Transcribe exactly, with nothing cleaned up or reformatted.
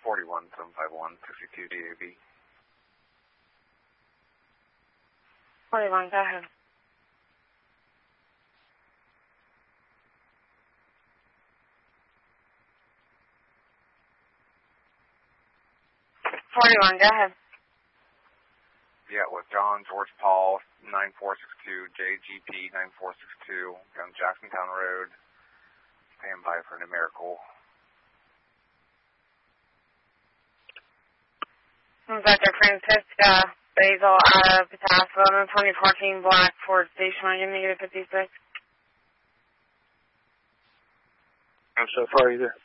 forty-one seven five one, sixty-two D A B. forty-one, go ahead. forty-one, go ahead. Yeah, with John George Paul, nine four six two, J G P nine four six two, on Jacksontown Road. Stand by for numerical. Doctor Francisca Basil out of Pataskville, twenty fourteen Black Ford Station Wagon, negative fifty-six. I'm so far either.